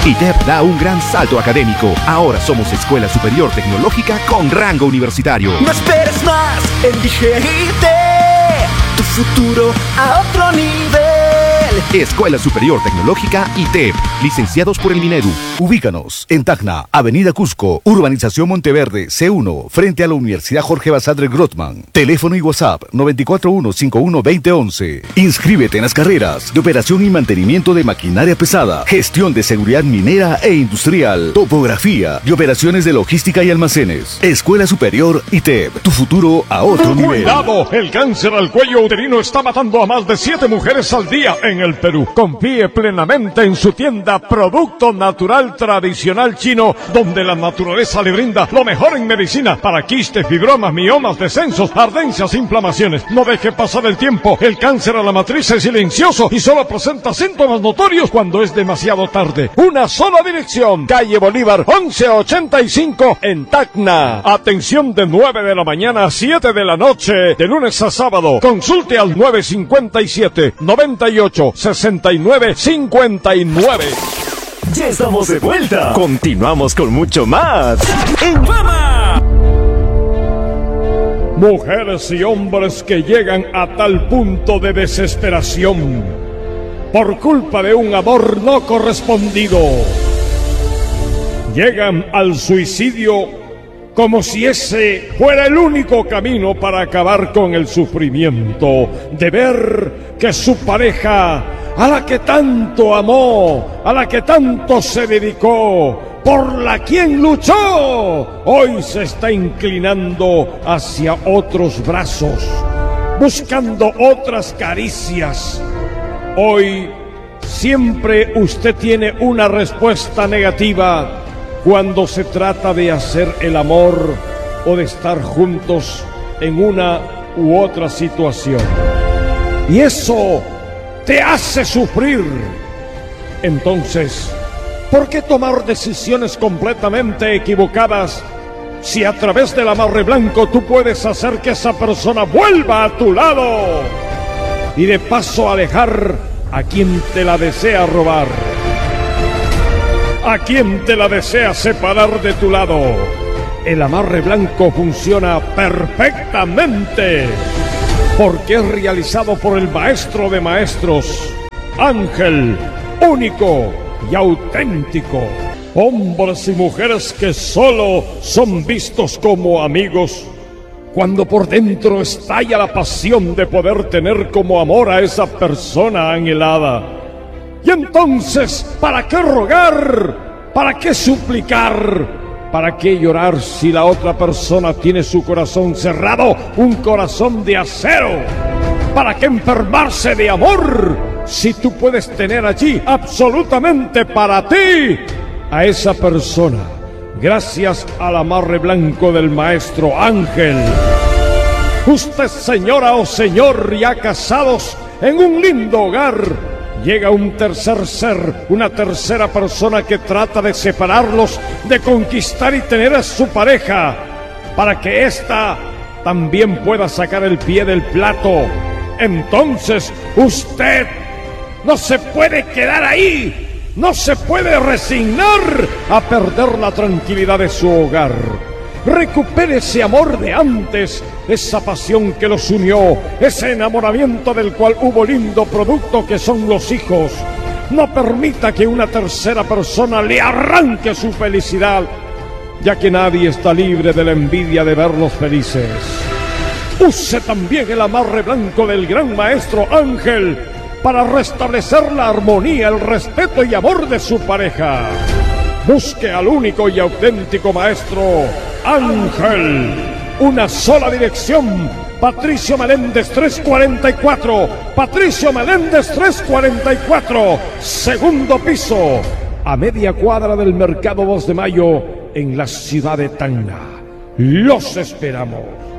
ITEP da un gran salto académico. Ahora somos Escuela Superior Tecnológica con rango universitario. No esperes más, elige ITEP, tu futuro a otro nivel. Escuela Superior Tecnológica ITEP, licenciados por el Minedu. Ubícanos en Tacna, Avenida Cusco, Urbanización Monteverde, C1, frente a la Universidad Jorge Basadre Grothman. Teléfono y WhatsApp 941-51-2011. Inscríbete en las carreras de operación y mantenimiento de maquinaria pesada, gestión de seguridad minera e industrial, topografía y operaciones de logística y almacenes. Escuela Superior ITEP, tu futuro a otro nivel. ¡Cuidado! El cáncer al cuello uterino está matando a más de 7 mujeres al día en el Perú. Confíe plenamente en su tienda Producto Natural Tradicional Chino, donde la naturaleza le brinda lo mejor en medicina para quistes, fibromas, miomas, descensos, ardencias, inflamaciones. No deje pasar el tiempo. El cáncer a la matriz es silencioso y solo presenta síntomas notorios cuando es demasiado tarde. Una sola dirección: calle Bolívar 1185 en Tacna. Atención de 9 de la mañana a 7 de la noche, de lunes a sábado. Consulte al 957-98-69-59. Ya estamos de vuelta. Continuamos con mucho más en Fama. Mujeres y hombres que llegan a tal punto de desesperación por culpa de un amor no correspondido. Llegan al suicidio como si ese fuera el único camino para acabar con el sufrimiento de ver que su pareja, a la que tanto amó, a la que tanto se dedicó, por la quien luchó, hoy se está inclinando hacia otros brazos, buscando otras caricias. Hoy siempre usted tiene una respuesta negativa cuando se trata de hacer el amor o de estar juntos en una u otra situación. Y eso te hace sufrir. Entonces, ¿por qué tomar decisiones completamente equivocadas si a través del amarre blanco tú puedes hacer que esa persona vuelva a tu lado y de paso alejar a quien te la desea robar, a quien te la desea separar de tu lado? El amarre blanco funciona perfectamente porque es realizado por el maestro de maestros, Ángel, único y auténtico. Hombres y mujeres que solo son vistos como amigos, cuando por dentro estalla la pasión de poder tener como amor a esa persona anhelada. Y entonces, ¿para qué rogar? ¿Para qué suplicar? ¿Para qué llorar si la otra persona tiene su corazón cerrado, un corazón de acero? ¿Para qué enfermarse de amor si tú puedes tener allí absolutamente para ti a esa persona, gracias al amarre blanco del maestro Ángel? Usted, señora o señor, ya casados en un lindo hogar, llega un tercer ser, una tercera persona que trata de separarlos, de conquistar y tener a su pareja, para que ésta también pueda sacar el pie del plato. Entonces, usted no se puede quedar ahí, no se puede resignar a perder la tranquilidad de su hogar. Recupere ese amor de antes, esa pasión que los unió, ese enamoramiento del cual hubo lindo producto que son los hijos. No permita que una tercera persona le arranque su felicidad, ya que nadie está libre de la envidia de verlos felices. Use también el amarre blanco del gran maestro Ángel para restablecer la armonía, el respeto y amor de su pareja. Busque al único y auténtico maestro Ángel. Una sola dirección: Patricio Meléndez 344. Patricio Meléndez 344. Segundo piso, a media cuadra del Mercado 2 de Mayo, en la ciudad de Tacna. Los esperamos.